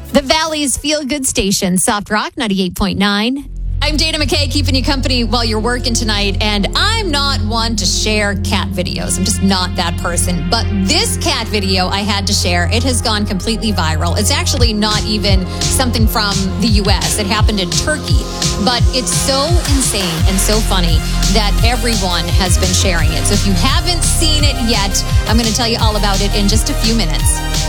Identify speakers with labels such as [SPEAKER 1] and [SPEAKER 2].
[SPEAKER 1] The Valley's Feel Good Station, Soft Rock 98.9. I'm Dana McKay, keeping you company while you're working tonight, and I'm not one to share cat videos. I'm just not that person. But this cat video I had to share, it has gone completely viral. It's actually not even something from the U.S. It happened in Turkey, but it's so insane and so funny that everyone has been sharing it. So if you haven't seen it yet, I'm going to tell you all about it in just a few minutes.